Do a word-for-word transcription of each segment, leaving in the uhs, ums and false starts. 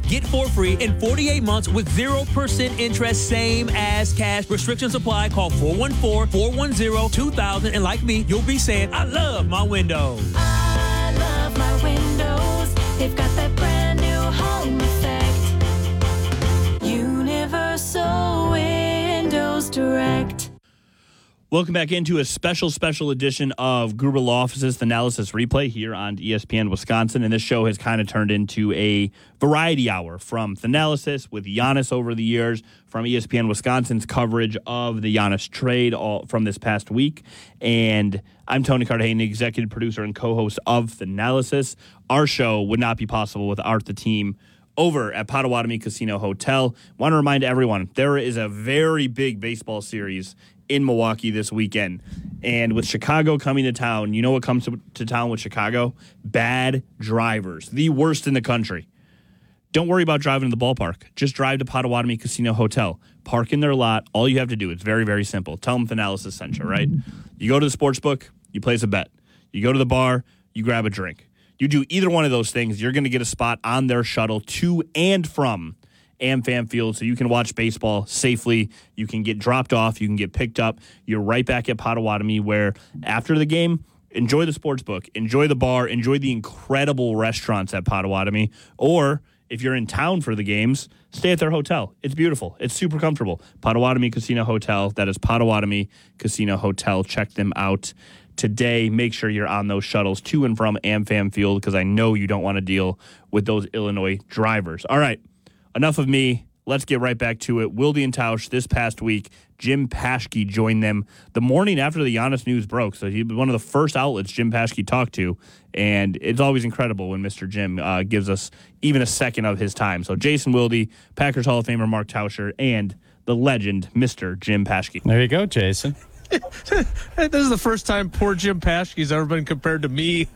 Get for free in forty-eight months with zero percent interest, same as cash. Restrictions apply. Call four one four, four one zero, two thousand. And like me, you'll be saying, I love my windows. I love my windows. They've got that brand new home effect. Universal Windows Direct. Welcome back into a special, special edition of Gruber Law Office's Thanalysis Replay here on E S P N Wisconsin. And this show has kind of turned into a variety hour from Thanalysis with Giannis over the years, from E S P N Wisconsin's coverage of the Giannis trade all from this past week. And I'm Tony Cartagena, executive producer and co-host of Thanalysis. Our show would not be possible without the team over at Potawatomi Casino Hotel. Want to remind everyone, there is a very big baseball series in Milwaukee this weekend. And with Chicago coming to town, you know what comes to, to town with Chicago? Bad drivers. The worst in the country. Don't worry about driving to the ballpark. Just drive to Potawatomi Casino Hotel. Park in their lot. All you have to do, it's very, very simple. Tell them Thanalysis sent you, right? You go to the sports book, you place a bet. You go to the bar, you grab a drink. You do either one of those things, you're going to get a spot on their shuttle to and from AmFam Field, so you can watch baseball safely. You can get dropped off. You can get picked up. You're right back at Potawatomi, where after the game, enjoy the sports book, enjoy the bar, enjoy the incredible restaurants at Potawatomi. Or if you're in town for the games, stay at their hotel. It's beautiful. It's super comfortable. Potawatomi Casino Hotel. That is Potawatomi Casino Hotel. Check them out today. Make sure you're on those shuttles to and from AmFam Field, because I know you don't want to deal with those Illinois drivers. All right. Enough of me. Let's get right back to it. Wilde and Tausch this past week. Jim Paschke joined them the morning after the Giannis news broke. So he was one of the first outlets Jim Paschke talked to. And it's always incredible when Mister Jim uh, gives us even a second of his time. So Jason Wilde, Packers Hall of Famer Mark Tauscher, and the legend, Mister Jim Paschke. There you go, Jason. This is the first time poor Jim Paschke's ever been compared to me.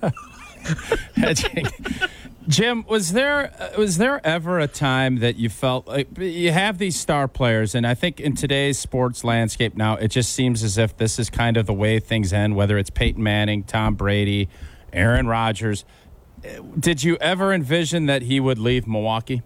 Jim, was there was there ever a time that you felt like you have these star players, and I think in today's sports landscape now, it just seems as if this is kind of the way things end, whether it's Peyton Manning, Tom Brady, Aaron Rodgers. Did you ever envision that he would leave Milwaukee?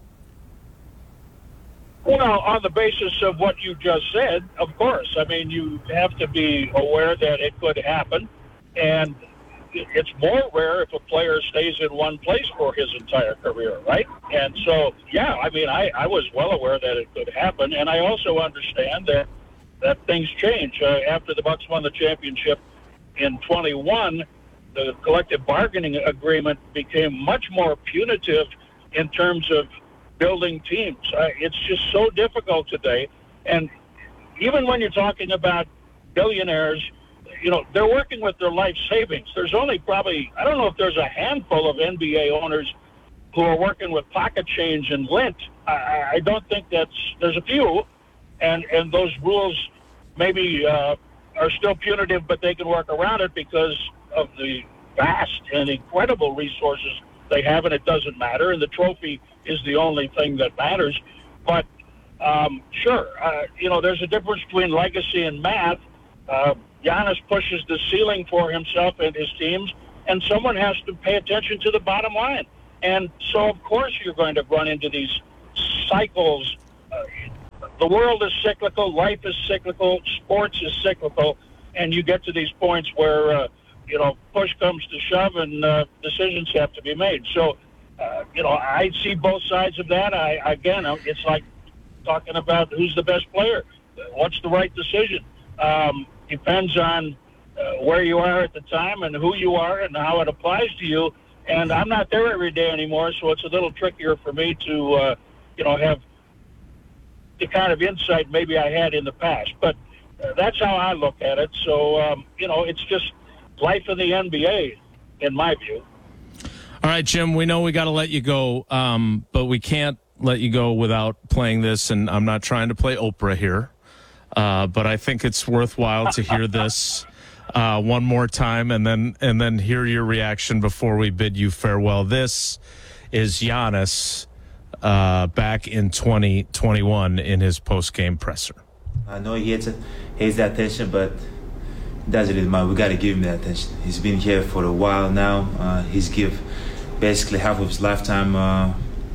Well, on the basis of what you just said, of course. I mean, you have to be aware that it could happen, and it's more rare if a player stays in one place for his entire career, right? And so, yeah, I mean, I, I was well aware that it could happen, and I also understand that that things change. Uh, after the Bucks won the championship in twenty-one, the collective bargaining agreement became much more punitive in terms of building teams. Uh, it's just so difficult today, and even when you're talking about billionaires, you know, they're working with their life savings. There's only probably, I don't know if there's a handful of N B A owners who are working with pocket change and lint. I, I don't think that's, there's a few, and, and those rules maybe uh, are still punitive, but they can work around it because of the vast and incredible resources they have, and it doesn't matter, and the trophy is the only thing that matters. But, um, sure, uh, you know, there's a difference between legacy and math. Uh, Giannis pushes the ceiling for himself and his teams, and someone has to pay attention to the bottom line. And so, of course, you're going to run into these cycles. Uh, the world is cyclical, life is cyclical, sports is cyclical, and you get to these points where, uh, you know, push comes to shove and uh, decisions have to be made. So, uh, you know, I see both sides of that. I, again, it's like talking about who's the best player. What's the right decision? Um, depends on uh, where you are at the time and who you are and how it applies to you. And I'm not there every day anymore, so it's a little trickier for me to, uh, you know, have the kind of insight maybe I had in the past. But uh, that's how I look at it. So, um, you know, it's just life in the N B A, in my view. All right, Jim, we know we got to let you go, um, but we can't let you go without playing this, and I'm not trying to play Oprah here. Uh, but I think it's worthwhile to hear this uh, one more time and then and then hear your reaction before we bid you farewell. This is Giannis uh, back in twenty twenty-one in his post-game presser. I know he hates, hates the attention, but it doesn't really matter. We got to give him that attention. He's been here for a while now. Uh, he's give basically half of his lifetime uh,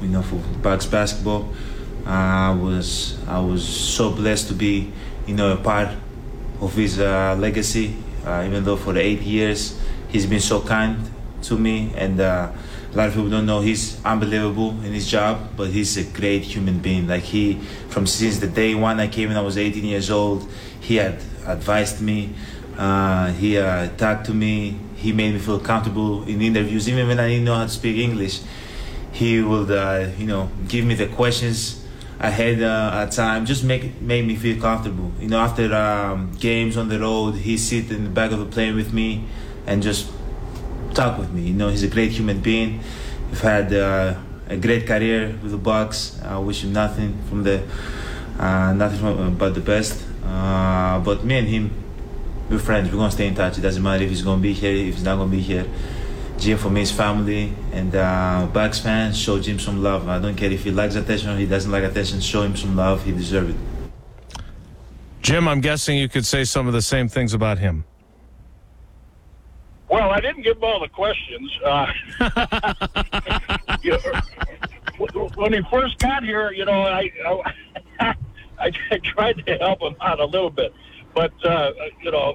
you know, for Bucks basketball. Uh, I was I was so blessed to be, you know, a part of his uh, legacy. Uh, even though for the eight years he's been so kind to me, and uh, a lot of people don't know he's unbelievable in his job, but he's a great human being. Like he, from since the day one I came in, I was eighteen years old. He had advised me. Uh, he uh, talked to me. He made me feel comfortable in interviews, even when I didn't know how to speak English. He would, uh, you know, give me the questions I had uh, at time, just make made me feel comfortable. You know, after um, games on the road, he sit in the back of the plane with me and just talk with me. You know, he's a great human being. We've had uh, a great career with the Bucks. I wish him nothing from the uh, nothing from, but the best. Uh, but me and him, we're friends. We're gonna stay in touch. It doesn't matter if he's gonna be here, if he's not gonna be here. Jim for me is family, and uh, Bucks fans, show Jim some love. I don't care if he likes attention or he doesn't like attention. Show him some love. He deserves it. Jim, I'm guessing you could say some of the same things about him. Well, I didn't give him all the questions. Uh, you know, when he first got here, you know, I, I I tried to help him out a little bit, but uh, you know.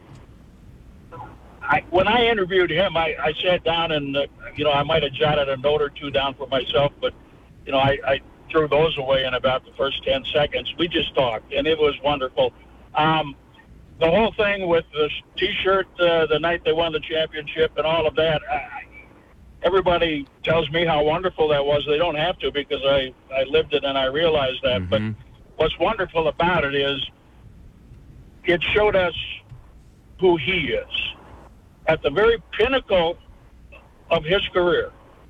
I, when I interviewed him, I, I sat down and, uh, you know, I might have jotted a note or two down for myself, but, you know, I, I threw those away in about the first ten seconds. We just talked, and it was wonderful. Um, the whole thing with the T-shirt uh, the night they won the championship and all of that, I, everybody tells me how wonderful that was. They don't have to because I, I lived it and I realized that. Mm-hmm. But what's wonderful about it is it showed us who he is. At the very pinnacle of his career,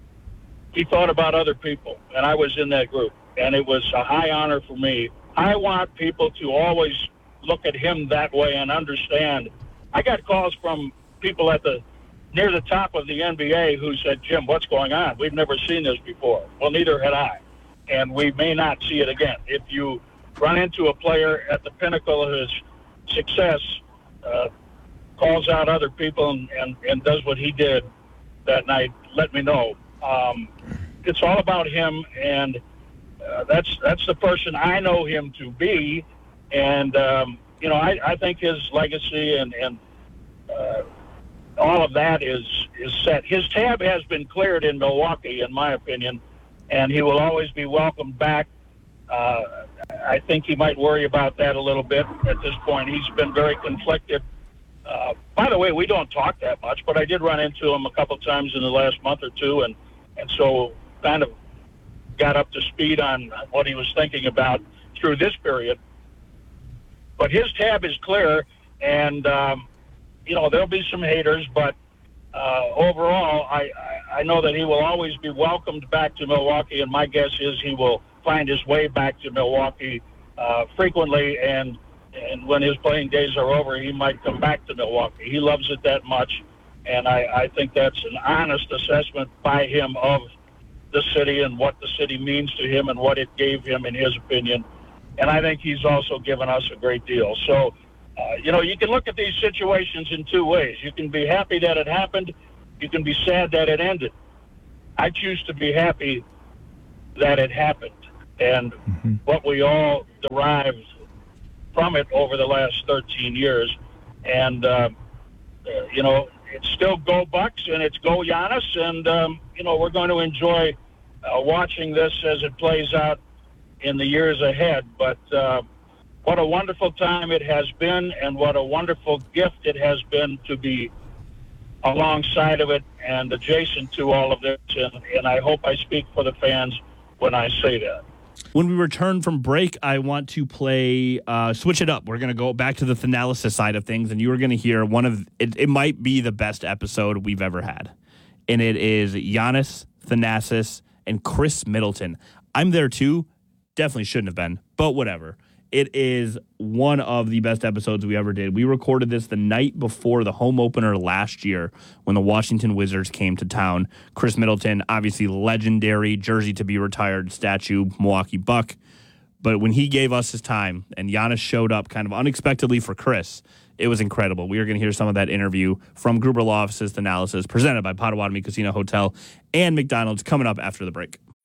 he thought about other people, and I was in that group, and it was a high honor for me. I want people to always look at him that way and understand. I got calls from people at the near the top of the N B A who said, Jim, what's going on? We've never seen this before. Well, neither had I, and we may not see it again. If you run into a player at the pinnacle of his success, uh, calls out other people and, and, and does what he did that night, let me know. Um, it's all about him, and uh, that's that's the person I know him to be. And, um, you know, I, I think his legacy and, and uh, all of that is, is set. His tab has been cleared in Milwaukee, in my opinion, and he will always be welcomed back. Uh, I think he might worry about that a little bit at this point. He's been very conflicted. Uh, by the way, we don't talk that much, but I did run into him a couple times in the last month or two, and, and so kind of got up to speed on what he was thinking about through this period. But his tab is clear, and, um, you know, there'll be some haters, but uh, overall, I, I, I know that he will always be welcomed back to Milwaukee, and my guess is he will find his way back to Milwaukee uh, frequently, and And when his playing days are over, he might come back to Milwaukee. He loves it that much, and I, I think that's an honest assessment by him of the city and what the city means to him and what it gave him, in his opinion. And I think he's also given us a great deal. So, uh, you know, you can look at these situations in two ways. You can be happy that it happened. You can be sad that it ended. I choose to be happy that it happened, and mm-hmm. what we all derived from it over the last thirteen years. And, uh, uh, you know, it's still go Bucks and it's go Giannis. And, um, you know, we're going to enjoy uh, watching this as it plays out in the years ahead. But uh, what a wonderful time it has been, and what a wonderful gift it has been to be alongside of it and adjacent to all of this. And, and I hope I speak for the fans when I say that. When we return from break, I want to play, uh, switch it up. We're going to go back to the Thanalysis side of things, and you are going to hear one of, it, it might be the best episode we've ever had. And it is Giannis, Thanasis, and Chris Middleton. I'm there too. Definitely shouldn't have been, but whatever. It is one of the best episodes we ever did. We recorded this the night before the home opener last year when the Washington Wizards came to town. Chris Middleton, obviously legendary, jersey to be retired statue, Milwaukee Buck. But when he gave us his time and Giannis showed up kind of unexpectedly for Chris, it was incredible. We are going to hear some of that interview from Gruber Law Offices Thanalysis, presented by Potawatomi Casino Hotel and McDonald's, coming up after the break.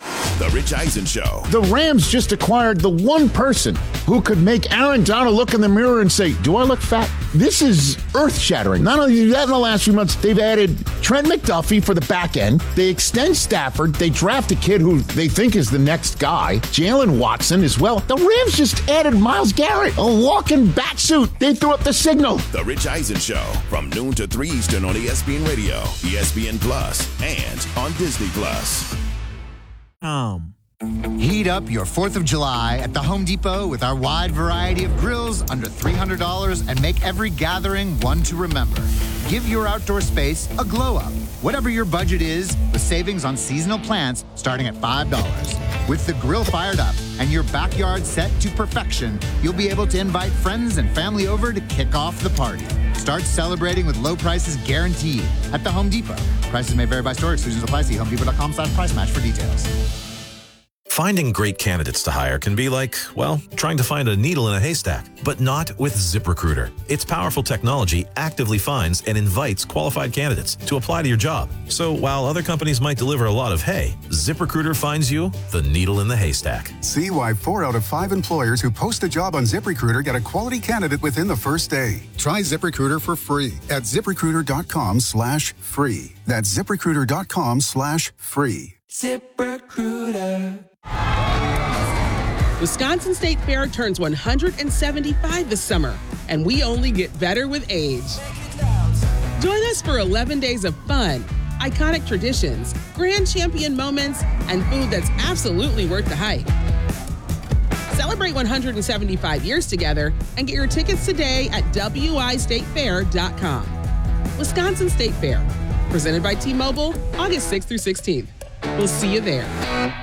The Rich Eisen Show. The Rams just acquired the one person who could make Aaron Donald look in the mirror and say, do I look fat? This is earth-shattering. Not only that, in the last few months, they've added Trent McDuffie for the back end. They extend Stafford. They draft a kid who they think is the next guy, Jalen Watson as well. The Rams just added Myles Garrett, a walking bat suit. They threw up the signal. The Rich Eisen Show, from noon to three Eastern on E S P N Radio, E S P N Plus, and on Disney Plus. Um. Heat up your fourth of July at the Home Depot with our wide variety of grills under three hundred dollars and make every gathering one to remember. Give your outdoor space a glow up. Whatever your budget is, with savings on seasonal plants starting at five dollars. With the grill fired up and your backyard set to perfection, you'll be able to invite friends and family over to kick off the party. Start celebrating with low prices guaranteed at the Home Depot. Prices may vary by store. Exclusions apply. See homedepot.com slash price match for details. Finding great candidates to hire can be like, well, trying to find a needle in a haystack, but not with ZipRecruiter. Its powerful technology actively finds and invites qualified candidates to apply to your job. So while other companies might deliver a lot of hay, ZipRecruiter finds you the needle in the haystack. See why four out of five employers who post a job on ZipRecruiter get a quality candidate within the first day. Try ZipRecruiter for free at ZipRecruiter.com slash free. That's ZipRecruiter.com slash free. ZipRecruiter. Wisconsin State Fair turns one hundred seventy-five this summer, and we only get better with age. Join us for eleven days of fun, iconic traditions, grand champion moments, and food that's absolutely worth the hype. Celebrate one hundred seventy-five years together and get your tickets today at W I state fair dot com. Wisconsin State Fair, presented by T-Mobile, August sixth through sixteenth. We'll see you there.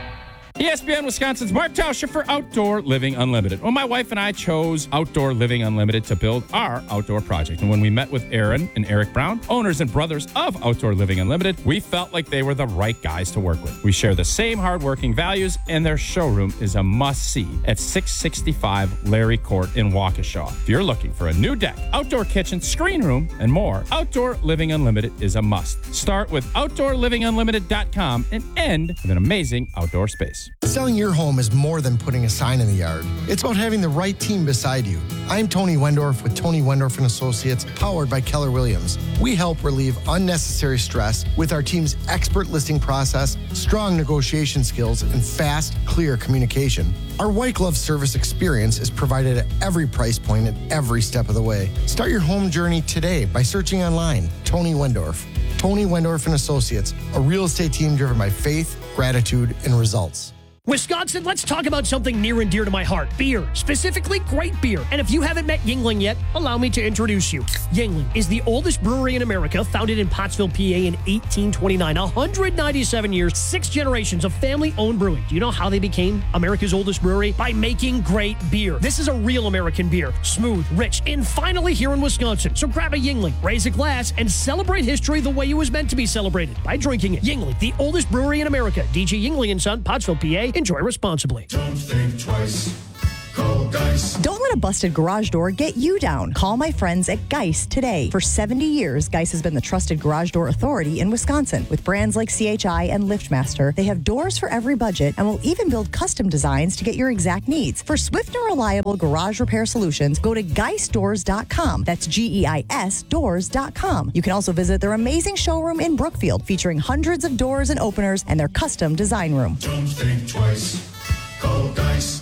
E S P N Wisconsin's Mark Tauscher for Outdoor Living Unlimited. Well, my wife and I chose Outdoor Living Unlimited to build our outdoor project. And when we met with Aaron and Eric Brown, owners and brothers of Outdoor Living Unlimited, we felt like they were the right guys to work with. We share the same hardworking values, and their showroom is a must-see at six sixty-five Larry Court in Waukesha. If you're looking for a new deck, outdoor kitchen, screen room, and more, Outdoor Living Unlimited is a must. Start with outdoor living unlimited dot com and end with an amazing outdoor space. Selling your home is more than putting a sign in the yard. It's about having the right team beside you. I'm Tony Wendorf with Tony Wendorf and Associates, powered by Keller Williams. We help relieve unnecessary stress with our team's expert listing process, strong negotiation skills, and fast, clear communication. Our white glove service experience is provided at every price point at every step of the way. Start your home journey today by searching online, Tony Wendorf. Tony Wendorf and Associates, a real estate team driven by faith, gratitude, and results. Wisconsin, let's talk about something near and dear to my heart. Beer, specifically great beer. And if you haven't met Yuengling yet, allow me to introduce you. Yuengling is the oldest brewery in America, founded in Pottsville, P A in eighteen twenty-nine. one hundred ninety-seven years, six generations of family-owned brewing. Do you know how they became America's oldest brewery? By making great beer. This is a real American beer. Smooth, rich, and finally here in Wisconsin. So grab a Yuengling, raise a glass, and celebrate history the way it was meant to be celebrated, by drinking it. Yuengling, the oldest brewery in America. D G Yuengling and Son, Pottsville, P A. Enjoy responsibly. Don't think twice. Call Geist. Don't let a busted garage door get you down. Call my friends at Geist today. For seventy years, Geist has been the trusted garage door authority in Wisconsin. With brands like C H I and LiftMaster, they have doors for every budget and will even build custom designs to get your exact needs. For swift and reliable garage repair solutions, go to geist doors dot com. That's G E I S doors dot com. You can also visit their amazing showroom in Brookfield, featuring hundreds of doors and openers and their custom design room. Don't think twice. Call Geist.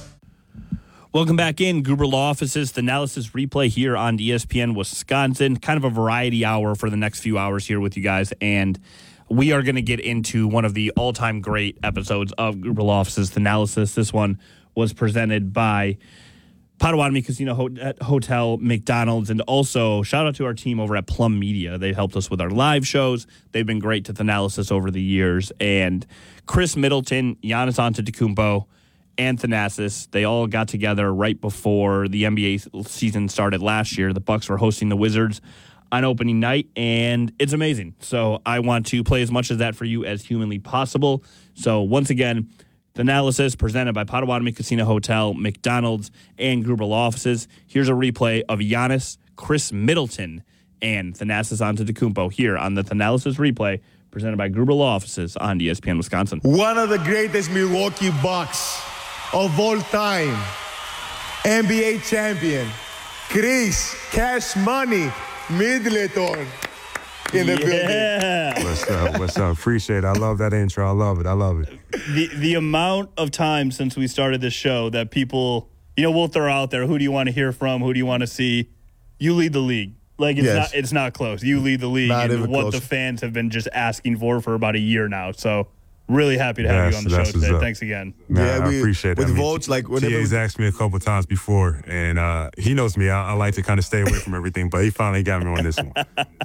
Welcome back in. Gruber Law Offices, the analysis replay here on E S P N Wisconsin. Kind of a variety hour for the next few hours here with you guys. And we are going to get into one of the all-time great episodes of Gruber Law Offices, the analysis. This one was presented by Potawatomi Casino Hotel, McDonald's, and also shout out to our team over at Plum Media. They helped us with our live shows. They've been great to the analysis over the years. And Chris Middleton, Giannis Antetokounmpo, and Thanasis, they all got together right before the N B A season started last year. The Bucks were hosting the Wizards on opening night, and it's amazing. So I want to play as much of that for you as humanly possible. So once again, the analysis presented by Potawatomi Casino Hotel, McDonald's, and Gruber Law Offices. Here's a replay of Giannis, Chris Middleton, and Thanasis Antetokounmpo here on the Thanalysis replay, presented by Gruber Law Offices on E S P N Wisconsin. One of the greatest Milwaukee Bucks of all time, N B A champion, Chris Cash Money Middleton in the yeah. building. What's up? What's up? Appreciate it. I love that intro. I love it. I love it. The the amount of time since we started this show that people, you know, we'll throw out there, who do you want to hear from? Who do you want to see? You lead the league. Like, it's Yes. not it's not close. You lead the league Not and even what close. the fans have been just asking for for about a year now. So really happy to have That's- you on the that's show what's today. up. Thanks again. Nah, Yeah, I we- appreciate with that. votes, like, whenever- T A's asked me a couple times before, and uh, he knows me. I, I like to kind of stay away from everything, but he finally got me on this one.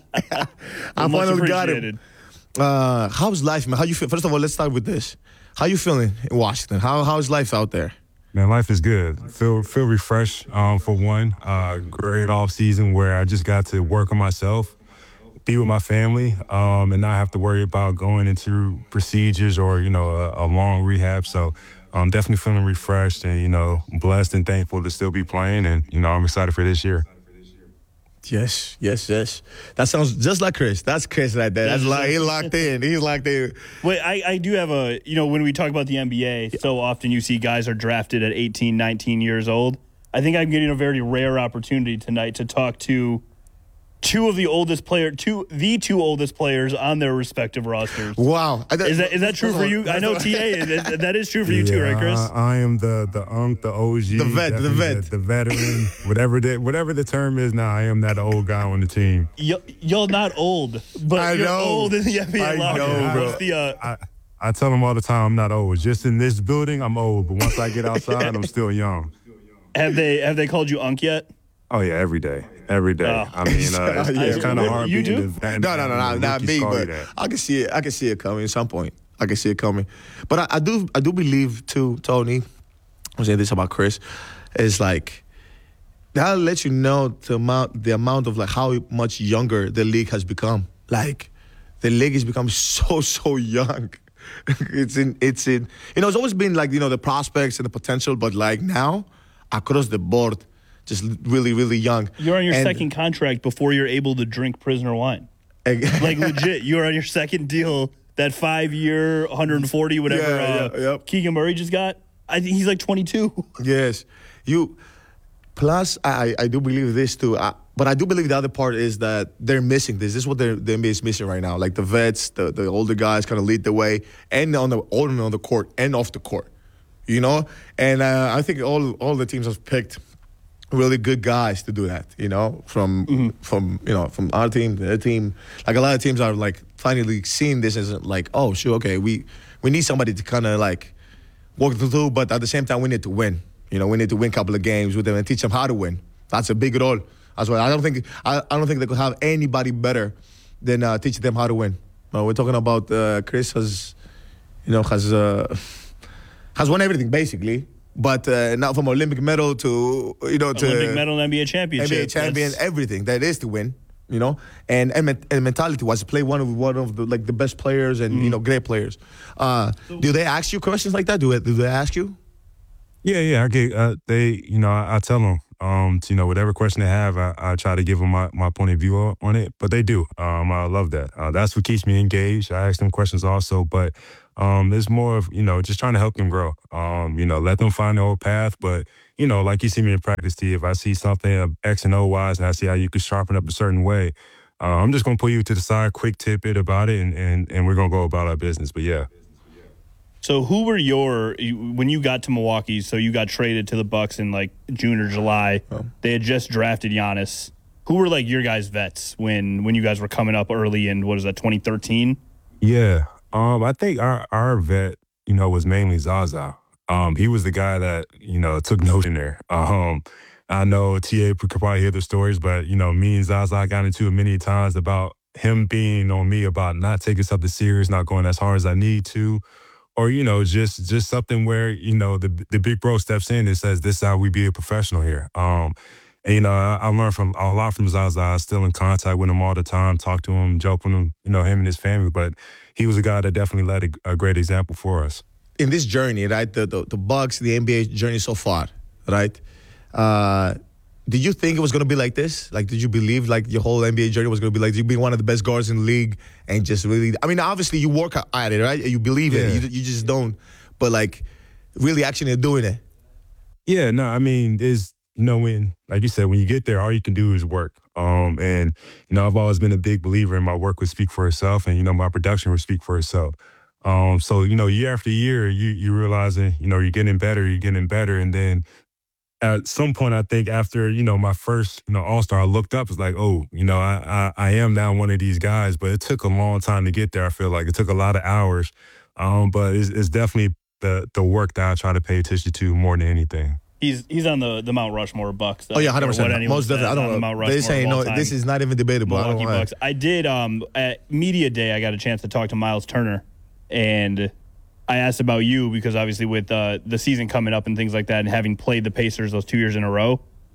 I Much finally got appreciated. him. Uh, how's life, man? How you feel? First of all, let's start with this. How you feeling in Washington? How how's life out there? Man, life is good. Feel feel refreshed. Um, for one, uh, great off season where I just got to work on myself, be with my family, um, and not have to worry about going into procedures or you know a, a long rehab. So, I'm definitely feeling refreshed and you know blessed and thankful to still be playing. And you know I'm excited for this year. Yes, yes, yes. That sounds just like Chris. That's Chris right there. That's like he locked in. He's locked in. Wait, I, I do have a, you know, when we talk about the N B A, so often you see guys are drafted at eighteen, nineteen years old. I think I'm getting a very rare opportunity tonight to talk to two of the oldest player, two the two oldest players on their respective rosters. Wow. Is that is that true for you? I know T A, is- that is true for you too, right, Chris? I, I am the the unk, the O G, The vet, the definitely vet. the, the veteran, whatever the whatever the term is now. I am that old guy on the team. Y- y'all not old, but I you're know. old in the N B A I locker know, room. bro. What's the, uh, I, I tell them all the time I'm not old. Just in this building, I'm old. But once I get outside, I'm still young. have they have they called you Unk yet? Oh yeah, every day, every day. Oh. I mean, uh, it's, Yeah. it's kind of hard. You being do? a vet- No, no, no, no, not rookies me, call you but that. I can see it. I can see it coming at some point. I can see it coming. But I, I do, I do believe too, Tony. I'm saying this about Chris, is like that'll let you know the amount, the amount of like how much younger the league has become. Like the league has become so, so young. it's in, it's in. You know, it's always been like you know the prospects and the potential, but like now, across the board, just really, really young. You're on your And- second contract before you're able to drink prisoner wine. Like legit, you're on your second deal. That five year, one hundred forty, whatever. Yeah, uh, yeah, yep. Keegan Murray just got. I think he's like twenty-two. Yes, you. Plus, I I do believe this too. I, but I do believe the other part is that they're missing this. This is what they're, the N B A is missing right now. Like the vets, the, the older guys, kind of lead the way, and on the on on the court and off the court, you know. And uh, I think all all the teams have picked really good guys to do that. You know, from Mm-hmm. from you know from our team, their team. Like a lot of teams are like finally seeing this as like, oh, sure, okay, we we need somebody to kind of like walk the through, but at the same time, we need to win. You know, we need to win a couple of games with them and teach them how to win. That's a big role as well. I don't think I, I don't think they could have anybody better than uh, teaching them how to win. Uh, we're talking about uh, Chris has, you know, has uh, has won everything basically, but uh, not from Olympic medal to you know to Olympic medal and N B A championship. N B A champion, That's- everything that is to win. You know, and and, men- and mentality was to play one of one of the like the best players and you know great players. Uh, do they ask you questions like that? Do it? Do they ask you? Yeah, yeah. I get. Uh, they, you know, I, I tell them, um, to, you know, whatever question they have, I, I try to give them my, my point of view on- on it. But they do. Um, I love that. Uh, that's what keeps me engaged. I ask them questions also, but um, it's more of you know just trying to help them grow. Um, you know, let them find their own path. But you know, like you see me in practice, T. If I see something uh, X and O wise, and I see how you could sharpen up a certain way, uh, I'm just gonna pull you to the side, quick tidbit about it, and and and we're gonna go about our business. But yeah. So who were your you- when you got to Milwaukee? So you got traded to the Bucks in like June or July. They had just drafted Giannis. Who were like your guys' vets when when you guys were coming up early in what is that twenty thirteen? Yeah, um, I think our our vet, you know, was mainly Zaza. Um, he was the guy that you know took note in there. Um, I know T A could probably hear the stories, but you know, me and Zaza got into it many times about him being on me about not taking something serious, not going as hard as I need to, or you know, just just something where you know the the big bro steps in and says, "This is how we be a professional here." Um, and you know, I, I learned from a lot from Zaza. Still in contact with him all the time, talk to him, joke with him, you know, him and his family. But he was a guy that definitely led a, a great example for us. In this journey, right, the, the the Bucks, the N B A journey so far, right? Uh, did you think it was gonna be like this? Like, did you believe like your whole N B A journey was gonna be like you being one of the best guards in the league and just really? I mean, obviously you work at it, right? You believe Yeah. it. You, you just don't. But like, really actually doing it. Yeah, no, I mean, there's, you know, when, like you said, when you get there, all you can do is work. Um, and, you know, I've always been a big believer in my work would speak for itself and, you know, my production would speak for itself. Um, so, you know, year after year, you you realizing, you know, you're getting better, you're getting better. And then at some point, I think after, you know, my first, you know, All-Star, I looked up, it's like, oh, you know, I, I, I am now one of these guys, but it took a long time to get there. I feel like it took a lot of hours. Um, but it's, it's definitely the the work that I try to pay attention to more than anything. He's he's on the, the Mount Rushmore Bucks. Oh yeah, one hundred percent. Most definitely. I don't know. They saying no. This is not even debatable. Milwaukee I don't know. Bucks. I did um at media day. I got a chance to talk to Miles Turner, and I asked about you because obviously with uh, the season coming up and things like that, and having played the Pacers those two years in a row,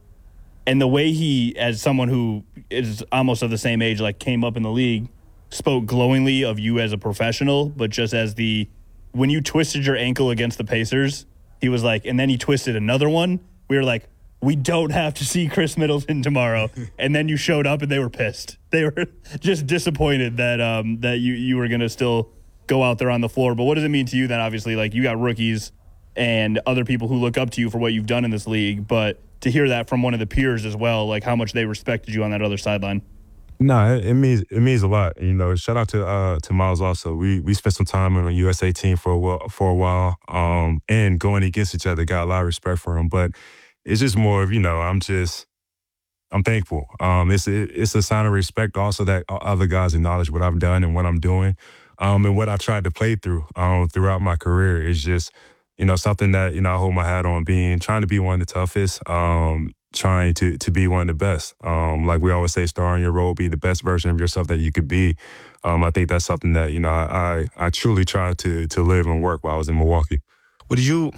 and the way he, as someone who is almost of the same age, like came up in the league, spoke glowingly of you as a professional, but just as the when you twisted your ankle against the Pacers, he was like, and then he twisted another one. We were like, we don't have to see Chris Middleton tomorrow. And then you showed up and they were pissed. They were just disappointed that um, that you, you were going to still go out there on the floor. But what does it mean to you then? Obviously, like you got rookies and other people who look up to you for what you've done in this league. But to hear that from one of the peers as well, like how much they respected you on that other sideline. No, it, it means it means a lot. You know, shout out to uh, to Miles also. We we spent some time on the U S A team for a while, for a while, um, and going against each other, got a lot of respect for him. But it's just more of, you know, I'm just I'm thankful. Um, it's it, it's a sign of respect also that other guys acknowledge what I've done and what I'm doing, um, and what I've tried to play through um, throughout my career. Is just, you know, something that, you know, I hold my hat on, being trying to be one of the toughest. Um, trying to to be one of the best. Um, like we always say, star in your role, be the best version of yourself that you could be. Um, I think that's something that, you know, I I, I truly tried to to live and work while I was in Milwaukee. Would you,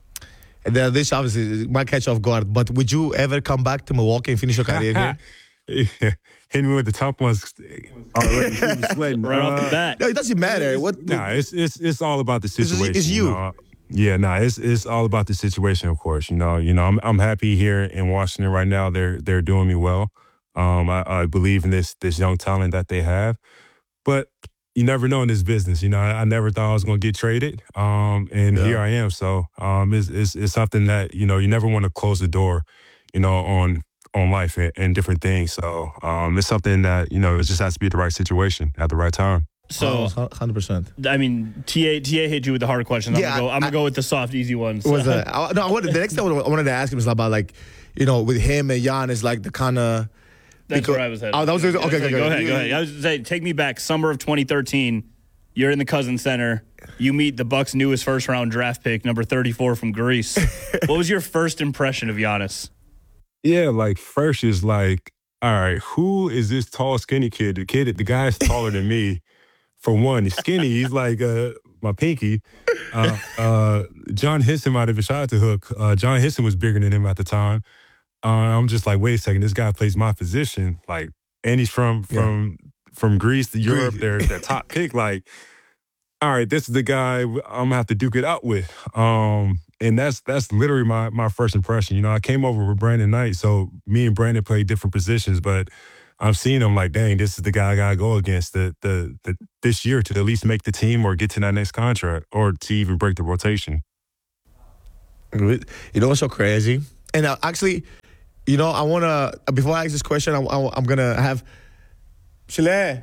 and then this obviously might catch off guard, but would you ever come back to Milwaukee and finish your career here? Yeah. Hit me with the top ones already sweating. Right off the bat. No, it doesn't matter. What? Nah, it's it's it's all about the situation. It's you. you know? Yeah, nah, it's it's all about the situation, of course. You know, you know, I'm I'm happy here in Washington right now. They're they're doing me well. Um, I, I believe in this this young talent that they have, but you never know in this business. You know, I, I never thought I was going to get traded, um, and Yeah. here I am. So, um, it's, it's it's something that, you know, you never want to close the door, you know, on on life and, and different things. So, um, it's something that, you know, it just has to be the right situation at the right time. So, one hundred percent. I mean, T A T A hit you with the hard questions. I'm Yeah, gonna go. I'm gonna I- go with the soft, easy ones. Was that? I, no, I wanted, the next thing I wanted, I wanted to ask him is about like, you know, with him and Giannis, like the kind of. That's where I was headed. Oh, that was okay. Okay, go, okay, go ahead. Go ahead. I was saying, take me back. Summer of twenty thirteen. You're in the Cousins Center. You meet the Bucks' newest first round draft pick, number thirty-four from Greece. What was your first impression of Giannis? Yeah, like first is like, all right, who is this tall, skinny kid? The kid, the guy's taller than me. For one, he's skinny. He's like uh, my pinky. Uh, uh, John Henson might have shot to hook. Uh, John Henson was bigger than him at the time. Uh, I'm just like, wait a second, this guy plays my position. Like, and he's from from from Greece to Europe. They're their top pick. Like, all right, this is the guy I'm gonna have to duke it out with. Um, and that's that's literally my my first impression. You know, I came over with Brandon Knight, so me and Brandon played different positions, but I'm seeing him like, dang, this is the guy I gotta go against the, the the this year to at least make the team or get to that next contract or to even break the rotation. You know what's so crazy? And uh, actually, you know, I wanna before I ask this question, I, I, I'm gonna have Shile.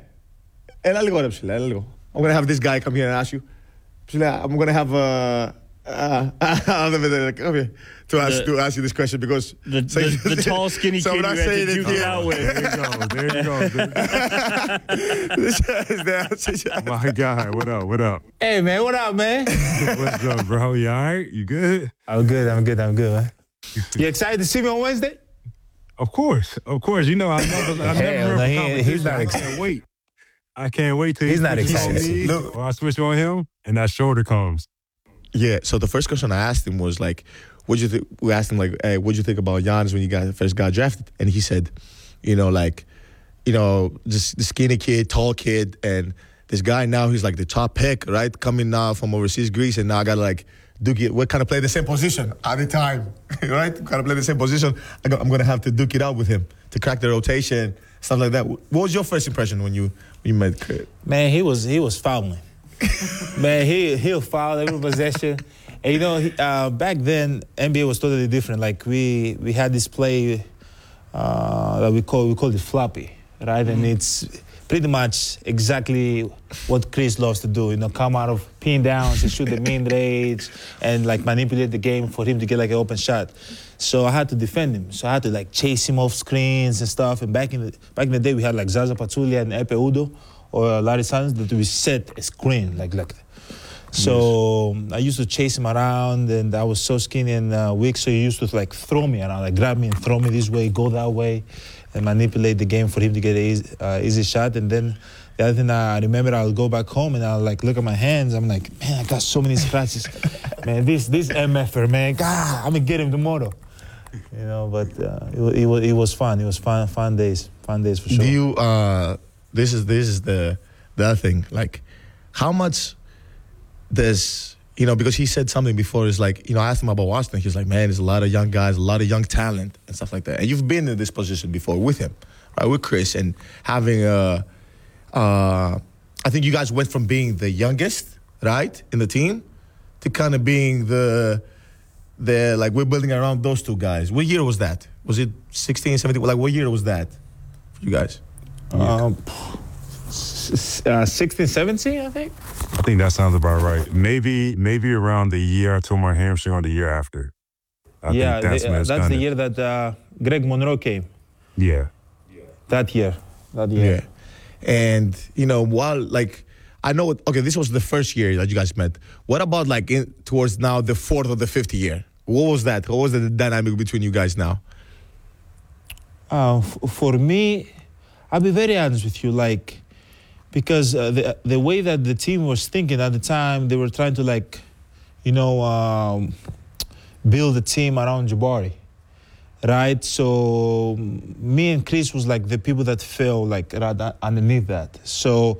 I'm gonna have this guy come here and ask you. Shile, I'm gonna have uh, uh, come here to ask The- to ask you this question because The, the, the tall, skinny so kid when you I had say to it, duke it out with. There you go. There you go. My guy, what up? What up? Hey, man, what up, man? What's up, bro? You all right? You good? I'm good, I'm good, I'm good, man. You excited to see me on Wednesday? Of course, of course. You know, I never, I Hell never. no, he for ain't- he's not competition. I excited. can't wait. I can't wait till He's he not switches on excited. me, Look. or I switch on him, and that shoulder comes. Yeah. So the first question I asked him was like, "What'd you think?" We asked him like, "Hey, what'd you think about Giannis when you got first got drafted?" And he said, "You know, like, you know, just the skinny kid, tall kid, and this guy now he's like the top pick, right? Coming now from overseas Greece, and now I gotta like duke it. We kind of play the same position at the time, right? Kind of play the same position. I go, I'm going to have to duke it out with him to crack the rotation, stuff like that. What was your first impression when you when you met Chris? Man, he was he was fouling. Man, he he'll foul every possession. And you know, he, uh, back then N B A was totally different. Like we we had this play uh, that we call we call it floppy, right? Mm-hmm. And it's pretty much exactly what Chris loves to do. You know, come out of pin downs and shoot the mid-range and like manipulate the game for him to get like an open shot. So I had to defend him. So I had to like chase him off screens and stuff. And back in the back in the day, we had like Zaza Pachulia and Epe Udo or Larry Sanders that we set a screen like like. So yes. I used to chase him around, and I was so skinny and uh, weak. So he used to like throw me around, like grab me and throw me this way, go that way, and manipulate the game for him to get an easy, uh, easy shot. And then the other thing I remember, I'll go back home and I'll like look at my hands. I'm like, man, I got so many scratches. Man, this this M F er, man, God, I'm gonna get him tomorrow. You know, but uh, it, it was it was fun. It was fun, fun days, fun days for sure. Do you? Uh, this is this is the the other thing. Like, how much does, you know, because he said something before. Is like, you know, I asked him about Washington. He's like, man, there's a lot of young guys, a lot of young talent and stuff like that. And you've been in this position before with him, right? With Chris, and having a. Uh, I think you guys went from being the youngest, right, in the team, to kind of being the. The like we're building around those two guys. What year was that? Was it sixteen, seventeen? Like what year was that for you guys? Um, uh, sixteen, seventeen, I think. I think that sounds about right. Maybe maybe around the year I tore my hamstring or the year after. I yeah, think that's, the, uh, that's the year that uh, Greg Monroe came. Yeah. That year. That year. Yeah. And, you know, while like I know, okay, this was the first year that you guys met. What about like in, towards now the fourth or the fifth year? What was that? What was the dynamic between you guys now? Uh, f- for me, I'll be very honest with you, like, because uh, the the way that the team was thinking at the time, they were trying to like, you know, um, build a team around Jabari, right? So me and Chris was like the people that fell like right underneath that. So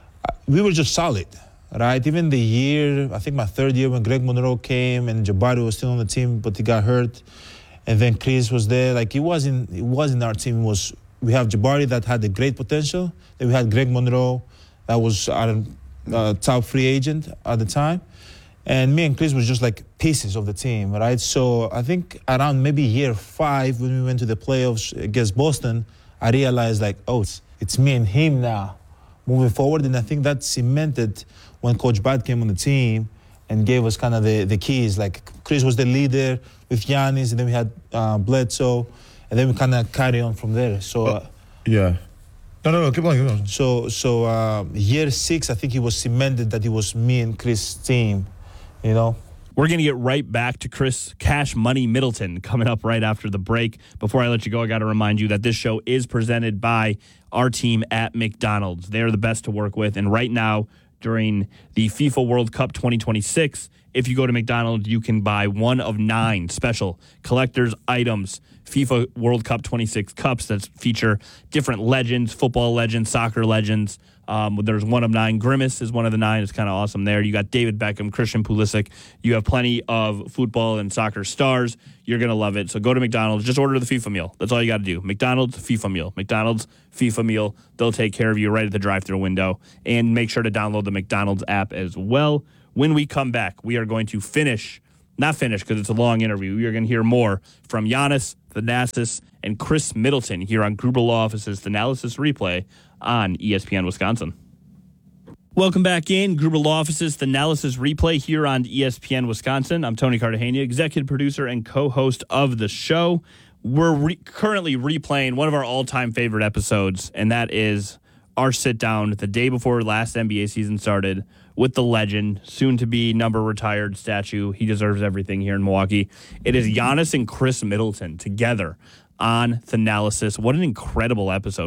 we were just solid, right? Even the year, I think my third year when Greg Monroe came and Jabari was still on the team, but he got hurt, and then Chris was there. Like it wasn't, it wasn't our team. It was we have Jabari that had a great potential. Then we had Greg Monroe, that was our uh, top free agent at the time, and me and Chris was just like pieces of the team, right? So I think around maybe year five when we went to the playoffs against Boston, I realized like, oh, it's, it's me and him now. Moving forward, and I think that cemented when Coach Bud came on the team and gave us kind of the, the keys. Like Chris was the leader with Giannis, and then we had uh, Bledsoe, and then we kind of carry on from there. So uh, yeah, no, no, no, keep on, keep on. So, so uh, year six, I think it was cemented that it was me and Chris' team. You know. We're going to get right back to Chris Cash Money Middleton coming up right after the break. Before I let you go, I got to remind you that this show is presented by our team at McDonald's. They're the best to work with. And right now, during the FIFA World Cup twenty twenty-six, if you go to McDonald's, you can buy one of nine special collector's items, FIFA World Cup twenty-six cups that feature different legends, football legends, soccer legends. Um, there's one of nine. Grimace is one of the nine. It's kind of awesome there. You got David Beckham, Christian Pulisic. You have plenty of football and soccer stars. You're going to love it. So go to McDonald's. Just order the FIFA meal. That's all you got to do. McDonald's FIFA meal. McDonald's FIFA meal. They'll take care of you right at the drive-thru window. And make sure to download the McDonald's app as well. When we come back, we are going to finish, not finish because it's a long interview. We are going to hear more from Giannis, Thanasis, and Chris Middleton here on Gruber Law Office's Thanalysis Replay on E S P N Wisconsin. Welcome back in. Gruber Law Office's Thanalysis Replay here on E S P N Wisconsin. I'm Tony Cartagena, executive producer and co-host of the show. We're re- currently replaying one of our all-time favorite episodes, and that is our sit-down the day before last N B A season started with the legend, soon-to-be number-retired statue. He deserves everything here in Milwaukee. It is Giannis and Chris Middleton together on Thanalysis. What an incredible episode.